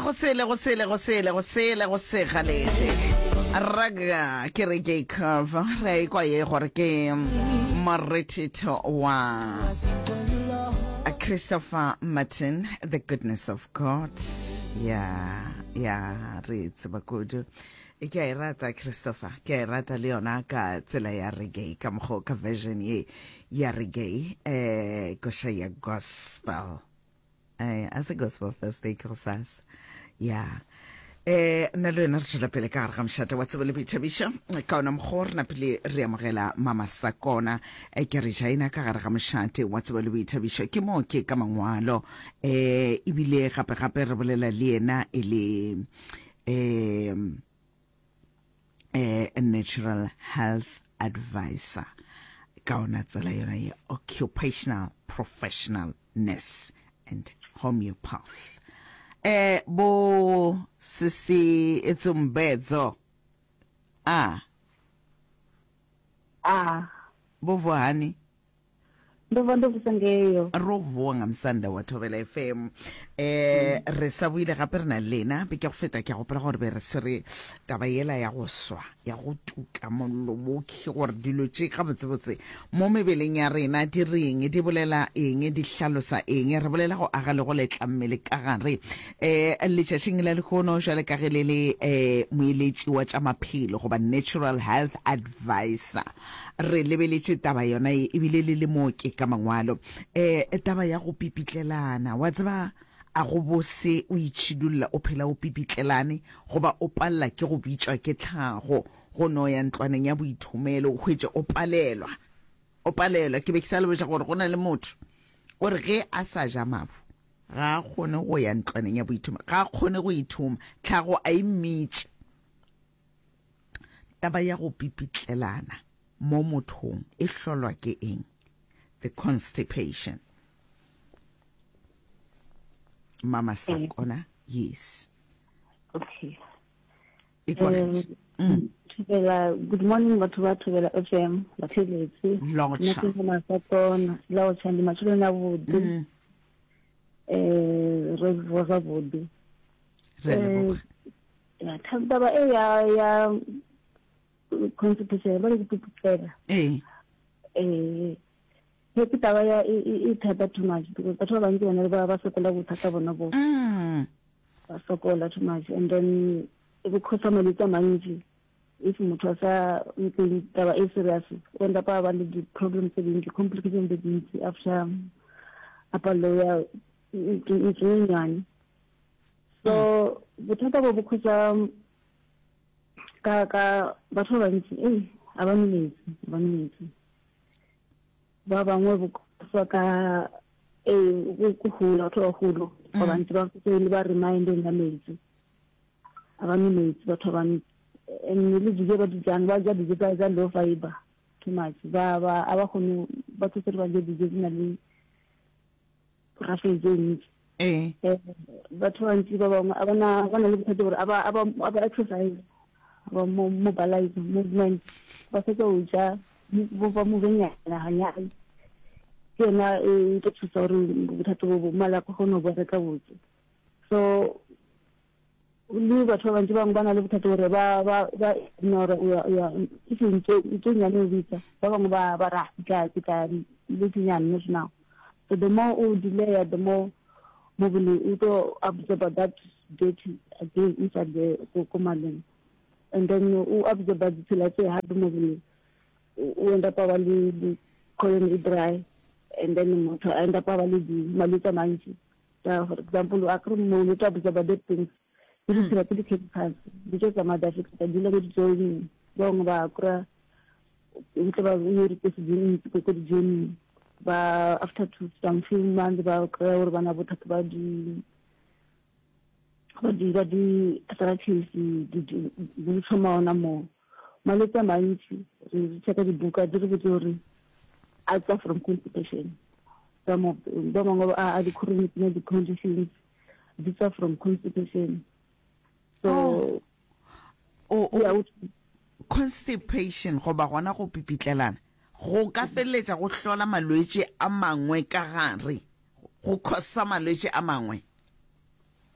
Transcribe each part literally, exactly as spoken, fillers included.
go sele go sele go sele go sele go se galetse raga ke re ke cover re kwa ye gore ke Maritito wa Christopher Martin, The Goodness of God. Yeah, yeah, re tseba kudu. Ke a rata Christopher, ke a rata Leona ka tsela ya reggae ka mo ka version ye ya reggae eh go shaya gospel. Eh as a gospel first day cosas. Yeah. Eh na lo na re pele ka ga mshata wa tsebele bithabisha ka ona mkhor na pele re amogela mama Sakona e ke re jaina ka ga ga mshate wa tsebele bithabisha ke mo ke ka mangwalo eh ibile gape gape re bolela le ena ele eh eh a natural health advisor ka ona tsela yona ye occupational professionalness and homeopath. Eh bo sisi etsumbedzo ah ah bo vuhani ndo ndo kusangeyo ro vuwa ngamsanda wa Thobela F M eh re sa buile gape rena lena be ke go feta ke go pela gore be re sere taba yela ya go swa ya go tuka mollo mo ke gore dilo tse ga botsebotse mo mebeleng ya rena di reng di bolela eng di hlalosa eng re bolela go aga le go letla mmele ka gare eh le tsheng la le khono jale ka gele le eh moeletsi wa tsa maphelo go ba natural health advisor re lebeletse taba yona e bile le le mo ke ka mangwalo eh taba ya go pipitlelana wa tseba a go bose o itšidulla o phela o pipitlelane goba o palla ke go bitswa ke tlhago go no ya ntlwaneng ya boithomelo o hwetse o palelwa o palelwa ke be ke sa lebetsa gore go na le motho o re ge a sa ja mabu ga gone go ya ntlwaneng ya boithomelo ga gone go ithoma tlhago a immitse taba ya go pipitlelana mo mothong e hlolwa ke eng the constipation. Mama Sakona, yes. Okay. Um, mm. Good morning, Matuwa Thobela F M. Batheletse. Long time. Mama Sakona, lao chandi machulo na vudu. Eh, revoza vudu. Relebo. Ya, taba e ya ya constipation ba le kupupela. Eh. Eh ke taba ya e thata too much because batho ba bantsi bona ba ba sokola go thata bona bo Mm. ba sokola too much and then e go khosa malwetse a mantsi if motho a sa ntse taba e serious o enda pa ba le di problems tse dintsi complications tse dintsi after apalo ya ntsenyane so bothata bo bo khosa ka ka batho ba bantsi eh a ba nnetse ba nnetse ba bangwe bo sa ka eh go hula tho hulu ba bantsi ba se le ba reminding ya metsi aba metsi ba tho ba enne le dige ba dijang ba ja dige ka za low fiber too much ba ba aba khone ba tsetse ba je dige na le rafezeng Eh. ba tho ba ntsi ba bangwe aba na ba na le bothata gore aba aba aba exercise aba mobilize movement ba se go ja bo ba mo benya na hanya ke na e ke tshotsa re bothata bo mala go no bo reka botse so le batho ba ntse ba ngwana le bothata gore ba ba ba ignore ya ya itse itse nyane bitsa ba bangwe ba ba ra ka ka le nyane now so the more you delay the more mobile you to absorb that dirty again inside the command and then you absorb that till I say hard mobile o end up avali colon dry and then motho end up avali di malwetse mantsi for example akre mo le tsa ba the things it is rapidly chemicals because the mother fix the dilo go join bong ba akra into ba yuri ke se ko ko join ba after two some few months ba akra or bana bothata ba di ba di ba di arthritis di di tsoma ona mo malwetse mantsi re tsaka di buka di re botse I suffer from constipation some of the bangwe a di chronic medical conditions di suffer from constipation so oh oh constipation go ba gona go pipitlelana go ka feletsa go hlola malwetse a mangwe ka gare go khosa malwetse a mangwe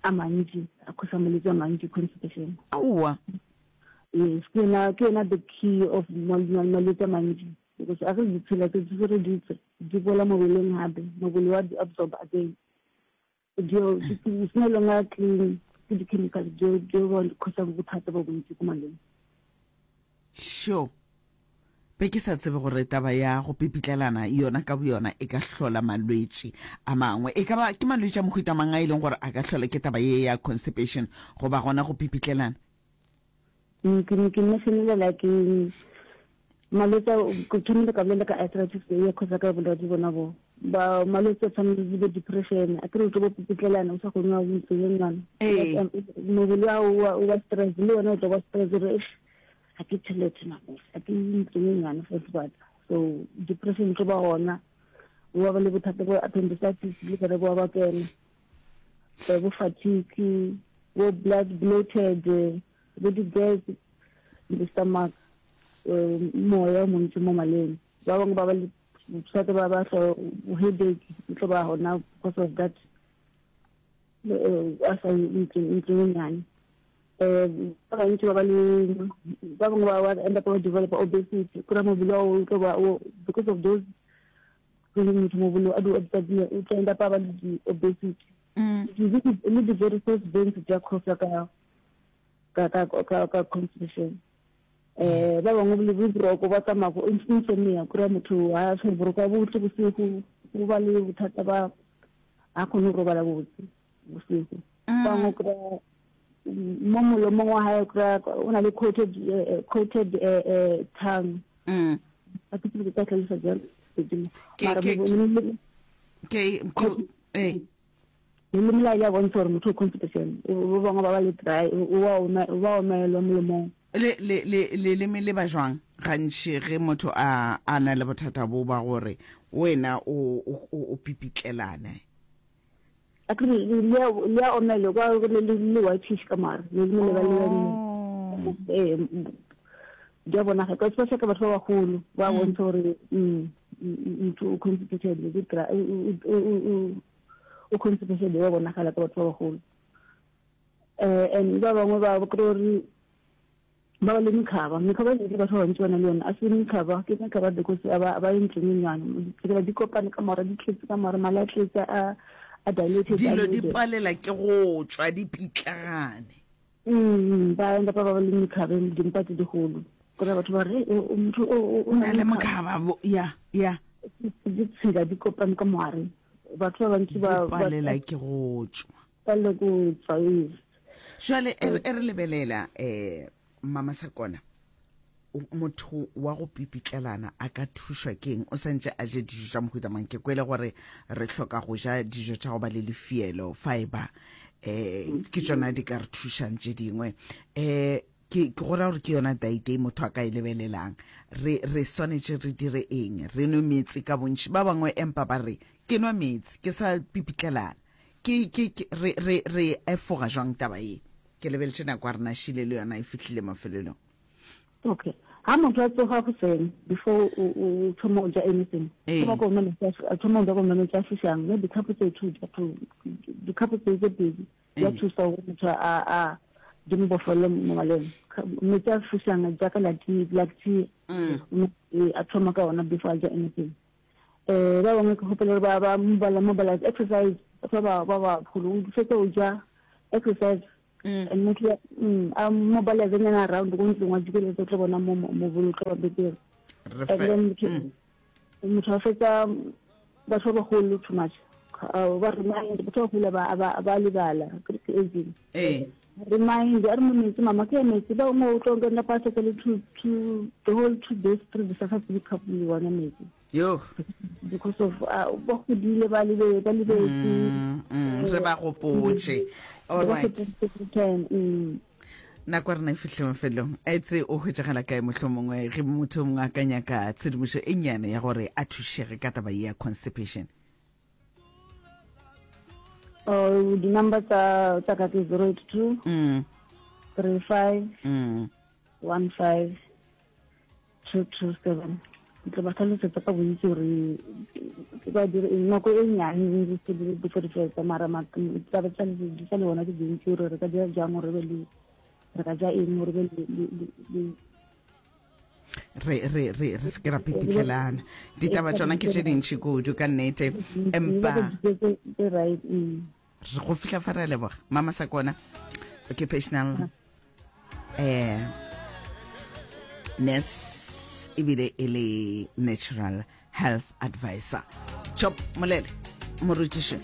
a mantsi a khosa malwetse a mantsi, constipation. Aowa. Yes, ke na ke na the key of malwetse a mantsi, because a re ditshela tse di re ditse di bola mo beleng hape mo bole wa di absorb again. Dio di no longer clean the chemicals dio dio wa khosa bothata bo bontsi ko maleng. Sure. Be ke sa tsebe gore taba ya go pipitlelana yona ka bo yona e ka hlola malwetse a mangwe e ka ba ke malwetse a mohuta manga ile gore a ka hlola ke taba ye ya constipation go ba gona go pipitlelana. Mm ke ke ne senela like malwetse go tshwanela ka blela ka arthritis ya khosa ka bola di bona bo ba malwetse tshwanela di depression a kre go bo pipitlelana o sa go nwa bontsi ngwana mo bula o wa stress le wona o tlo wa stress re a ke tšhelete nako a ke ntse ngwana for batho, so depression tlo ba ona wa ba le bothata bo appendicitis le ka bo ba kene bo fatigue bo blood bloated bo di gas the stomach moya mo ntse mo maleng ba bang ba ba le bothata ba ba so headache tlo ba hona because of that asa ntse ntse ngwana eh ba ntse ba le ba bang ba end up develop obesity kura mo bilo o ba because of those things mo bilo adu adu o end up ba le obesity. Mm this is a little very first veins ja khosa ka ka ka ka constitution eh ba bang mo le bro ko ba tsama go insomnia kura motho ha se broka bo tse bosigo go ba le bothata ba a khone go ba la botse bosigo ba mo kura mo lo mo wa ha kura ona le coated coated tongue. Mm a ke tse ka tlisa jalo ke ke eh le mla ya bon for motho constipation o ba ba le dry o wa ona o wa ona lo mo le le le le me le ba jwang gantši ge motho a ana le bothata bo ba gore wena o o pipitlelana akre le le ona le kwa le le white fish ka mara le le ba le eh ja bona ga ka tsaka ka batho ba golo ba bontsha gore mm motho o constipated le dira o constipated ba bona ga la ka batho ba golo eh and ba bangwe ba ba krori ba le mkhaba mkhaba le batho ba ntse le yona a se mkhaba ke mkhaba because aba aba intlinyana ke ba di kopane ka mara di tletse ka mara mala tletse a a dilated dilo di palela ke go tswa di pitlagane mm ba enda ba ba le mkhaba di mpatse di golo kora batho ba re motho o na le mkhaba ya ya di tsira di kopane ka mara batho ba ntse ba palela ke go tswa ba le go tswa jwale e re lebelela eh mama Sakona motho wa go pipitlelana a ka thušwa keng o santse a je dijo tša mohuta mang ke kwele gore re hloka go ja dijo tša go ba le lefielo fiber eh ke tsona di ka re thušang tše dingwe eh ke gora gore ke yona diet e motho a ka e lebelelang re re swanetše re dire eng re nwe metsi ka bontši ba bangwe empa ba re ke nwa metsi ke sa pipitlelana ke ke re re re efoga jwang taba e ke lebeletše nako a rena šile le yona e fihlile mafelelong. Okay. Ha motho a tsoga go seng before o thoma o ja anything. Ba go nna a thoma o ja go nna tsa fishang maybe couple tse two to the couple tse tse busy. Ya thusa go motho a a di mo bofole mo maleng. Me tsa fishang ja ka la tea black tea. Mm. A thoma ka ona before ja anything. Eh ba bangwe go gopela ba ba mbala mobile exercise ba ba ba pholo se tso ja exercise and motho a mobile zena around go ntse ngwa dikele tse tlo bona mo mo boloka ba betere motho a fetsa ba tlo ba holo too much ba remind batho go ba ba lebala ke aging eh remind are mo ntse mama ke metsi ba mo tlo ngena pa se le to to the whole two days three days fa se couple le wana metsi yo because of ba go dile ba le ba le re ba go potse all right na kwa rena fihle mafelong a etse o hwetšagala kae mohlomongwe ge motho mongwe a ka nyaka tshedimošo e nnyane ya gore a thušege ka taba ya constipation. Oh, the number tsa tsa ka ke zero eight two mm three five mm one five two two seven. ke ba tlhalosetsa ka bontsi gore ba dire nako e nyane ke di fetsa mara ma tsa ba tsa di tsa le bona di dintsi gore re ka dira jang gore le re ka ja eng gore le re re re re se ra pipitlelang ditaba tsona ke tse dintsi kudu ka nnete empa right re go fihla fa re leboga mama Sakona occupational eh nurse ibile ele natural health advisor chop molele morutishe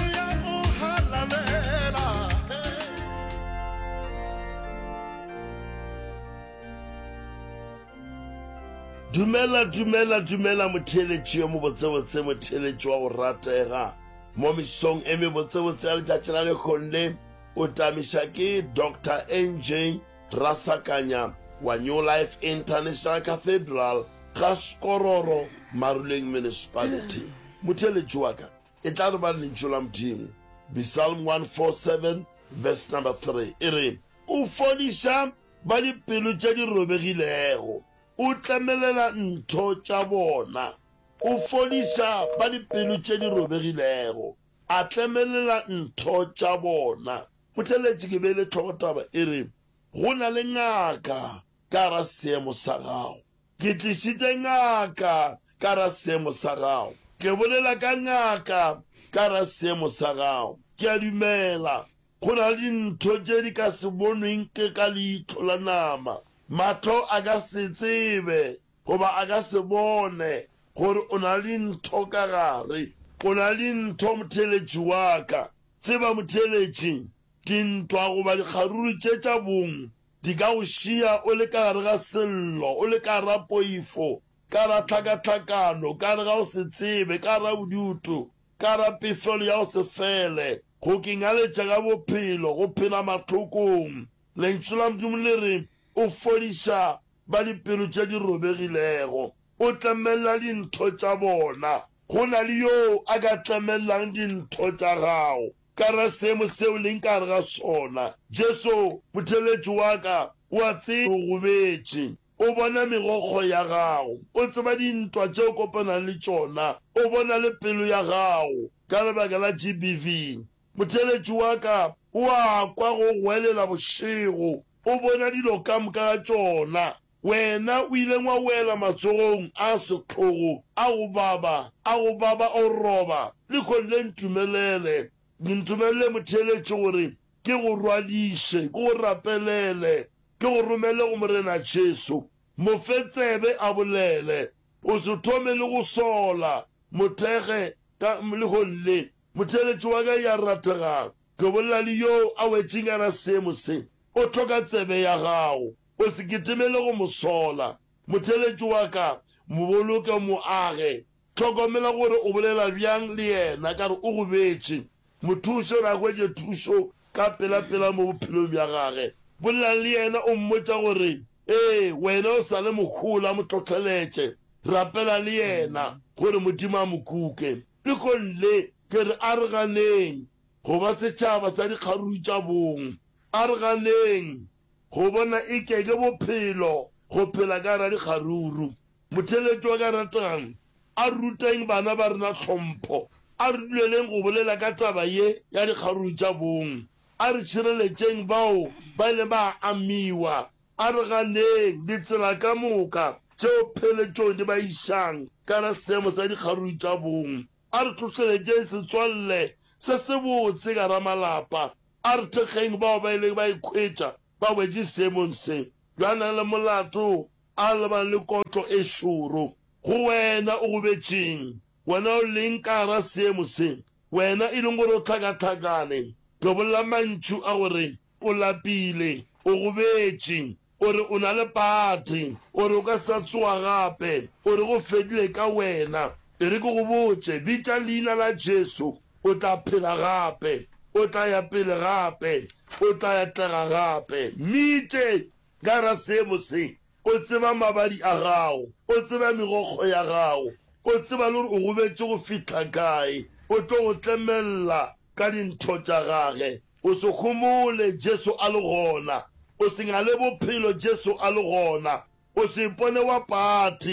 dumela dumela dumela motheletši yo mo botsebotse motheletši wa go ratega mo mesong e mebotsebotse ya letšatši la lekgonne o tamiša ke Doctor N J Rasakanya wa New Life International Cathedral ga Skororo Maruleng Municipality. Motheletši wa ka e tla re ba lentšu la modimo Psalm one forty-seven verse number three e re o fodiša ba dipelo tša di robegilego o tlamelela ntho tša bona o fodiša ba dipelo tše di robegilego a tlamelela ntho tša bona. Motheletši ke beile tlhogo taba e re go na le ngaka ka ra seemo sa gago ke tlišitše ngaka ka ra seemo sa gago ke bolela ka ngaka ka ra seemo sa gago ke a dumela go na le dintho tše di ka se bonweng ke ka leitho la nama matlo a ka se tsebe goba a ka se bone gore o na le ntho ka gare o na le ntho motheletši wa ka tseba motheletši dintwa goba dikgaruru tše tša bong di ka go šia o le ka gare ga sello o le ka ra poifo ka ra tlhakatlhakano ka re ga o se tsebe ka ra bodutu ka ra pefelo ya go se fele go kengaletša ka bophelo go phela mahlokong lentšu la modimo le re o fodiša ba dipelo tše di robegilego o tlamelela dintho tša bona go na le yo a ka tlamelelang dintho tša gago ka ra seemo seo leng ka re ga sona. Jesu motheletši wa ka o a tseba go betše o bona megokgo ya gago o tseba dintwa tše o kopanang le tšona o bona le pelo ya gago ka lebaka la G B V. Motheletši wa ka o a kwa go gwelela bošego o bona dilo ka moka ga tšona wena o ileng wa wela matsogong a setlhogo a go baba a go baba o roba le kgonne ntumelele ntumelele motheletši gore ke go rwadiše ke go rapelele ke go romele go morena Jesu mo fetsebe a bolele o se thome le go sola mothege ka le gonne motheletši wa ka ya ratega ke bolela le yo a wetšeng a seemo se o tlhoka tsebe ya gago o se ketemele go mo sola. Motheletši wa ka mo boloke mo age tlhokomela gore o bolela bjang le yena ka re o go betše mothušo ra hwetše thušo ka pela-pela mo bophelong bja gage bolela le yena o mmotša gore ee wena o sa le mokgola mo tlhotlheletše rapela le yena gore modimo a mokuke le konle ke re a re ganeng go ba setšhaba sa dikgaruru tša bong a re ganeng go bona e ke ke bophelo go phela ka ra dikgaruru. Motheletši wa ka rategang a ruteng bana ba rena tlhompho a re duleleng go bolela ka taba ye ya dikgaruru tša bong a re tšhireletšeng bao ba ile ba amiwa a re ganeng ditsela ka moka tšeo pheletšong di ba išang ka ra seemo sa dikgaruru tša bong a re tlhohleletšeng setswalle se se botse ka ra malapa a re thekgeng bao ba ile ba ikhwetša ba wetše seemong se jwana le molato a lebang le kotlo e šoro go wena o go betšeng wena o leng ka ra seemo se wena e leng gore o tlhakatlhakane ke bolela mantšu a gore o lapile o go betše ore o na le pate ore o ka sa tsoa gape ore go fedile ka wena e re ke go botše bitša leina la Jesu o tla phela gape o tla ya pele gape o tla ya tlega gape mite ka ra seemo se o tseba mabadi a gago o tseba megokgo ya gago o tseba le gore o go betše go fitlha kae o tlo go tlemelela ka dintho tša gage o se humole Jesu a le gona o se ngale bophelo Jesu a le gona o se ipone wa pati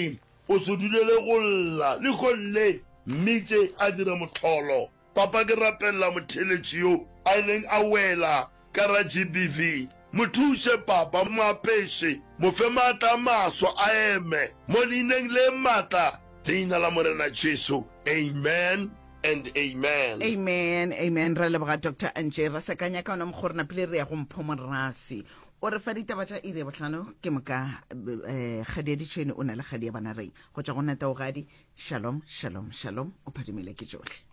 o se dulele go lla le kgonne mmitše a dira motlholo. Papa ke rapella motheletši yo a ileng a wela ka ra G B V. Mo thuse papa, mo apeshe, mo fe maatla a maswa a eme mo leineng le maatla leina la Morena Jesu. Amen and amen. Amen, amen. Re leboga Doctor Angie. Ra sekanya ka ona mogorena pele re ya go mpho morasi. O re fa ditaba tša ire botlhano ke moka eh Khadija o na le Khadija bana reng go tša go nna taogadi. Shalom, shalom, shalom. O phadimile ke johle.